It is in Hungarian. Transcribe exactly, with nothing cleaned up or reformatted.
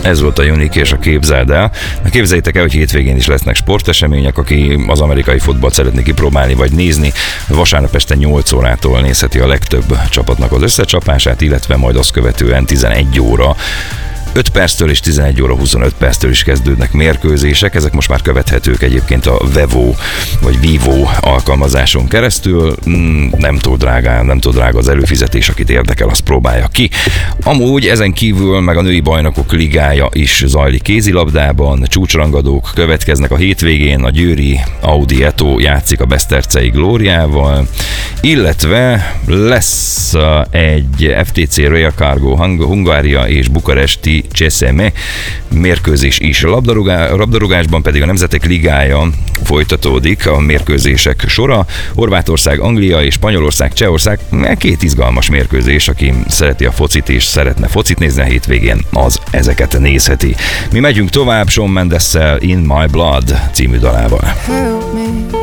Ez volt a Unik és a Képzeld el. Képzeljétek el, hogy hétvégén is lesznek sportesemények, aki az amerikai futballt szeretné kipróbálni vagy nézni, vasárnap este nyolc órától nézheti a legtöbb csapatnak az összecsapását, illetve majd azt követően tizenegy óra öt perctől és tizenegy óra huszonöt perctől is kezdődnek mérkőzések, ezek most már követhetők egyébként a Vevo vagy Vivo alkalmazáson keresztül, nem túl drága, nem túl drága az előfizetés, akit érdekel, azt próbálja ki. Amúgy ezen kívül meg a női bajnokok ligája is zajlik kézilabdában, csúcsrangadók következnek a hétvégén, a győri Audi Eto játszik a Besztercei Glóriával, illetve lesz egy ef té cé Real Cargo Hungária és bukaresti Cseszeme mérkőzés is. A labdarúgá, labdarúgásban pedig a Nemzetek Ligája folytatódik, a mérkőzések sora. Horvátország, Anglia és Spanyolország, Csehország, két izgalmas mérkőzés, aki szereti a focit és szeretne focit nézni a hétvégén, az ezeket nézheti. Mi megyünk tovább Shawn Mendessel In My Blood című dalával.